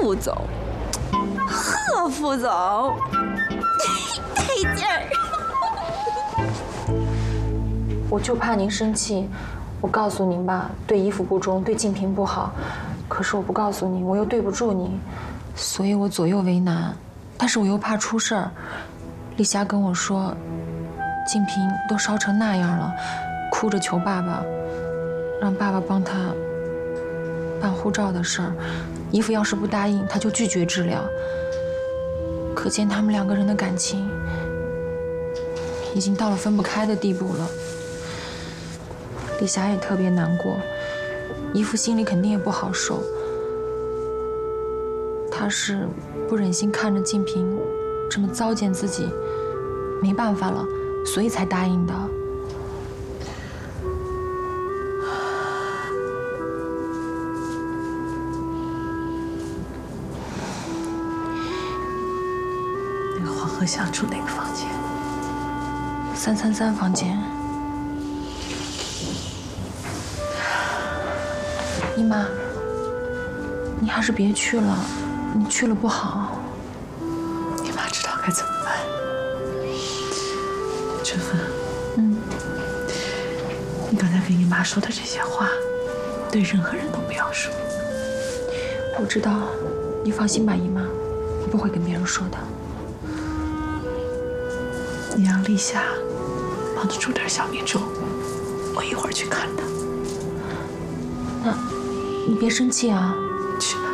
副总，贺副总，带劲儿！ 我就怕您生气，我告诉您吧，对姨父不忠，对静平不好。可是我不告诉你，我又对不住你，所以我左右为难。但是我又怕出事儿。丽霞跟我说，静平都烧成那样了，哭着求爸爸，让爸爸帮他办护照的事儿。姨父要是不答应，他就拒绝治疗。可见他们两个人的感情已经到了分不开的地步了。丽霞也特别难过，姨父心里肯定也不好受。他是不忍心看着静平这么糟践自己，没办法了，所以才答应的。 那个黄鹤祥住哪个房间 ？333房间。姨妈，你还是别去了，你去了不好。 你妈知道该怎么办。春芬，你刚才跟你妈说的这些话，对任何人都不要说。 我知道，你放心吧，姨妈，我不会跟别人说的。 你让丽霞帮她煮点小米粥，我一会儿去看她。 那，你别生气啊。 去吧。